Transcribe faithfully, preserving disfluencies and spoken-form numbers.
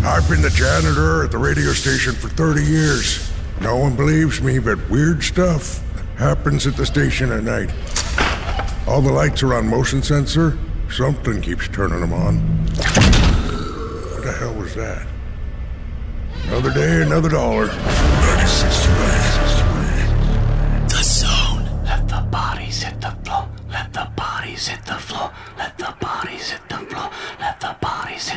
I've been the janitor at the radio station for thirty years. No one believes me, but weird stuff happens at the station at night. All the lights are on motion sensor. Something keeps turning them on. What the hell was that? Another day, another dollar. ninety-six to ninety.